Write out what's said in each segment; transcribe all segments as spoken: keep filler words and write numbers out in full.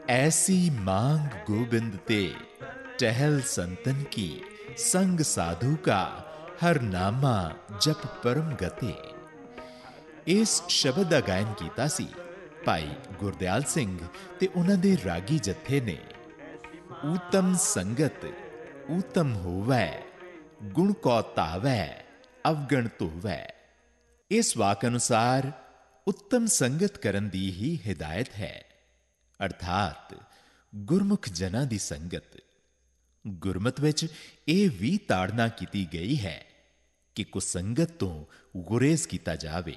ऐसी मांग गोबिंद ते टहल संतन की, संग साधु का हर नामा जप परम गते। इस शब्द का गायन कीता सी भाई गुरदयाल सिंह ते उन्हां दे रागी जत्थे ने। ऊतम संगत ऊतम होवै, गुण को धावै, अवगण धोवै। इस वाक अनुसार उत्तम संगत करन दी ही हिदायत है, अर्थात गुरमुख जनां दी संगत। गुरमत विच यह भी ताड़ना की गई है कि कुसंगत तो गुरेज किया जावे,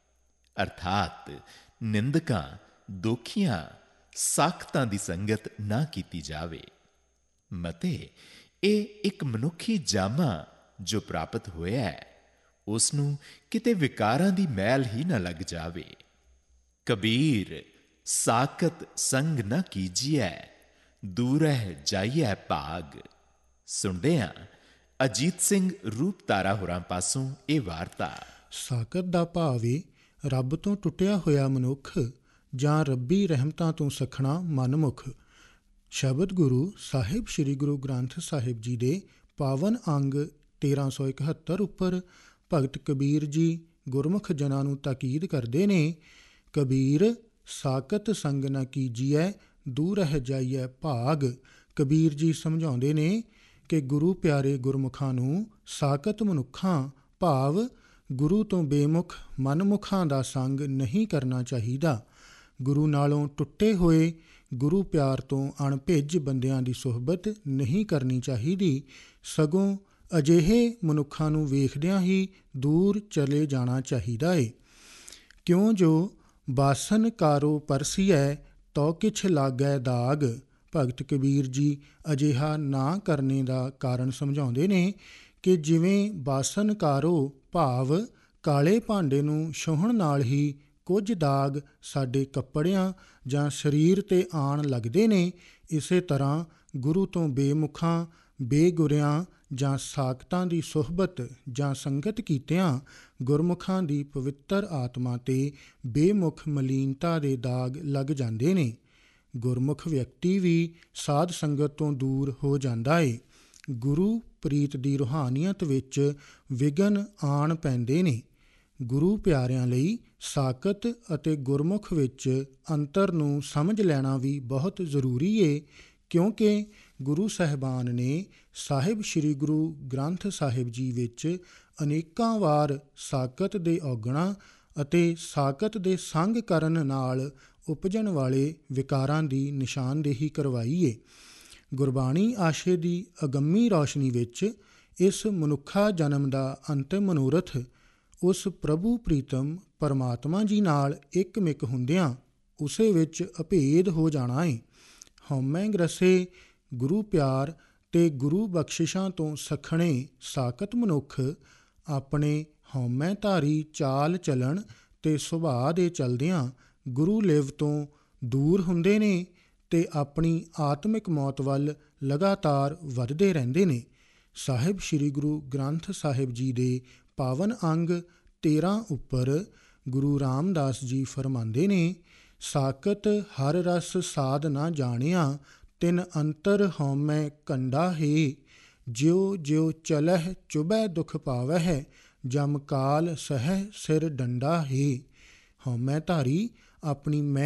अर्थात निंदकां, दोखियां, साखतां दी संगत ना की जावे। मते यह एक मनुखी जामा जो प्राप्त होया है, उसनूं किते विकारां दी मैल ही ना लग जावे। कबीर साकत संग न कीजिए, दूरह जाइए भाग। सुनदे हां अजीत सिंह रूप तारा होरां पासों ये वार्ता। ਸਾਕਤ ਦਾ ਭਾਵ ਏ ਰੱਬ ਤੋਂ ਟੁੱਟਿਆ ਹੋਇਆ ਮਨੁੱਖ ਜਾਂ ਰੱਬੀ ਰਹਿਮਤਾਂ ਤੋਂ ਸਖਣਾ ਮਨਮੁਖ। ਸ਼ਬਦ ਗੁਰੂ ਸਾਹਿਬ ਸ੍ਰੀ ਗੁਰੂ ਗ੍ਰੰਥ ਸਾਹਿਬ ਜੀ ਦੇ ਪਾਵਨ ਅੰਗ ਤੇਰਾਂ ਸੌ ਇਕਹੱਤਰ ਉੱਪਰ ਭਗਤ ਕਬੀਰ ਜੀ ਗੁਰਮੁਖ ਜਨਾਂ ਨੂੰ ਤਾਕੀਦ ਕਰਦੇ ਨੇ। ਕਬੀਰ ਸਾਕਤ ਸੰਗ ਨਾ ਕੀਜੀਐ, ਦੂਰ ਰਹਿ ਜਾਈਐ ਭਾਗ। ਕਬੀਰ ਜੀ ਸਮਝਾਉਂਦੇ ਨੇ ਕਿ ਗੁਰੂ ਪਿਆਰੇ ਗੁਰਮੁਖਾਂ ਨੂੰ ਸਾਕਤ ਮਨੁੱਖਾਂ ਭਾਵ ਗੁਰੂ ਤੋਂ ਬੇਮੁਖ ਮਨਮੁਖਾਂ ਦਾ ਸੰਗ ਨਹੀਂ ਕਰਨਾ ਚਾਹੀਦਾ। ਗੁਰੂ ਨਾਲੋਂ ਟੁੱਟੇ ਹੋਏ, ਗੁਰੂ ਪਿਆਰ ਤੋਂ ਅਣਭਿੱਜ ਬੰਦਿਆਂ ਦੀ ਸੁਹਬਤ ਨਹੀਂ ਕਰਨੀ ਚਾਹੀਦੀ, ਸਗੋਂ ਅਜਿਹੇ ਮਨੁੱਖਾਂ ਨੂੰ ਵੇਖਦਿਆਂ ਹੀ ਦੂਰ ਚਲੇ ਜਾਣਾ ਚਾਹੀਦਾ ਏ। ਕਿਉਂ ਜੋ ਬਾਸਨ ਕਾਰੋ ਪਰਸੀਐ, ਤੋ ਕਿਛ ਲਾਗੈ ਦਾਗ। ਭਗਤ ਕਬੀਰ ਜੀ ਅਜਿਹਾ ਨਾ ਕਰਨੇ ਦਾ ਕਾਰਨ ਸਮਝਾਉਂਦੇ ਨੇ ਕਿ ਜਿਵੇਂ ਬਾਸਨ ਕਾਰੋ ਭਾਵ ਕਾਲੇ ਭਾਂਡੇ ਨੂੰ ਛੂਹਣ ਨਾਲ ਹੀ ਕੁਝ ਦਾਗ ਸਾਡੇ ਕੱਪੜਿਆਂ ਜਾਂ ਸਰੀਰ 'ਤੇ ਆਣ ਲੱਗਦੇ ਨੇ, ਇਸੇ ਤਰ੍ਹਾਂ ਗੁਰੂ ਤੋਂ ਬੇਮੁਖਾਂ, ਬੇਗੁਰਿਆਂ ਜਾਂ ਸਾਕਤਾਂ ਦੀ ਸੁਹਬਤ ਜਾਂ ਸੰਗਤ ਕੀਤਿਆਂ ਗੁਰਮੁਖਾਂ ਦੀ ਪਵਿੱਤਰ ਆਤਮਾ 'ਤੇ ਬੇਮੁਖ ਮਲੀਨਤਾ ਦੇ ਦਾਗ ਲੱਗ ਜਾਂਦੇ ਨੇ। ਗੁਰਮੁਖ ਵਿਅਕਤੀ ਵੀ ਸਾਧ ਸੰਗਤ ਤੋਂ ਦੂਰ ਹੋ ਜਾਂਦਾ ਏ। ਗੁਰੂ ਪ੍ਰੀਤ ਦੀ ਰੂਹਾਨੀਅਤ ਵਿੱਚ ਵਿਘਨ ਆਣ ਪੈਂਦੇ ਨੇ। ਗੁਰੂ ਪਿਆਰਿਆਂ ਲਈ ਸਾਕਤ ਅਤੇ ਗੁਰਮੁਖ ਵਿੱਚ ਅੰਤਰ ਨੂੰ ਸਮਝ ਲੈਣਾ ਵੀ ਬਹੁਤ ਜ਼ਰੂਰੀ ਏ, ਕਿਉਂਕਿ ਗੁਰੂ ਸਾਹਿਬਾਨ ਨੇ ਸਾਹਿਬ ਸ੍ਰੀ ਗੁਰੂ ਗ੍ਰੰਥ ਸਾਹਿਬ ਜੀ ਵਿੱਚ ਅਨੇਕਾਂ ਵਾਰ ਸਾਕਤ ਦੇ ਔਗਣਾਂ ਅਤੇ ਸਾਕਤ ਦੇ ਸੰਗ ਕਰਨ ਨਾਲ ਉਪਜਣ ਵਾਲੇ ਵਿਕਾਰਾਂ ਦੀ ਨਿਸ਼ਾਨਦੇਹੀ ਕਰਵਾਈ ਏ। ਗੁਰਬਾਣੀ ਆਸ਼ੇ ਦੀ ਅਗੰਮੀ ਰੌਸ਼ਨੀ ਵਿੱਚ ਇਸ ਮਨੁੱਖਾ ਜਨਮ ਦਾ ਅੰਤਿਮ ਮਨੋਰਥ ਉਸ ਪ੍ਰਭੂ ਪ੍ਰੀਤਮ ਪਰਮਾਤਮਾ ਜੀ ਨਾਲ ਇੱਕ ਮਿਕ ਹੁੰਦਿਆਂ ਉਸੇ ਵਿੱਚ ਅਭੇਦ ਹੋ ਜਾਣਾ ਏ। ਹਉਮੈ ਗ੍ਰਸੇ ਗੁਰੂ ਪਿਆਰ ਤੇ ਗੁਰੂ ਬਖਸ਼ਿਸ਼ਾਂ ਤੋਂ ਸਖਣੇ ਸਾਕਤ ਮਨੁੱਖ ਆਪਣੇ ਹਉਮੈ ਧਾਰੀ ਚਾਲ ਚਲਣ ਤੇ ਸੁਭਾਅ ਦੇ ਚਲਦਿਆਂ ਗੁਰੂ ਲਿਵ ਤੋਂ ਦੂਰ ਹੁੰਦੇ ਨੇ ਤੇ ਆਪਣੀ ਆਤਮਿਕ ਮੌਤ ਵੱਲ ਲਗਾਤਾਰ ਵੱਧਦੇ ਰਹਿੰਦੇ ਨੇ। ਸਾਹਿਬ ਸ੍ਰੀ ਗੁਰੂ ਗ੍ਰੰਥ ਸਾਹਿਬ ਜੀ ਦੇ ਪਾਵਨ ਅੰਗ ਤੇਰਾਂ ਉੱਪਰ ਗੁਰੂ ਰਾਮਦਾਸ ਜੀ ਫਰਮਾਉਂਦੇ ਨੇ, ਸਾਕਤ ਹਰ ਰਸ ਸਾਧ ਨਾ ਜਾਣਿਆ, ਤਿਨ ਅੰਤਰ ਹਉਮੈ ਕੰਡਾ ਹੈ। ਜਿਉ ਜਿਉ ਚਲਹਿ ਚੁਭੈ ਦੁਖ ਪਾਵਹਿ, ਜਮ ਕਾਲ ਸਹਿ ਸਿਰ ਡੰਡਾ ਹੈ। ਹਉਮੈ ਧਾਰੀ ਆਪਣੀ ਮੈਂ